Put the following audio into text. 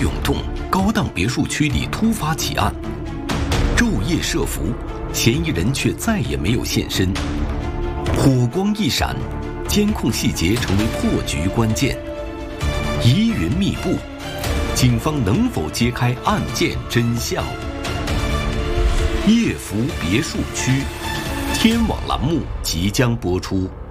涌动，高档别墅区里突发奇案，昼夜设伏，嫌疑人却再也没有现身。火光一闪，监控细节成为破局关键。疑云密布，警方能否揭开案件真相？夜伏别墅区，天网栏目即将播出。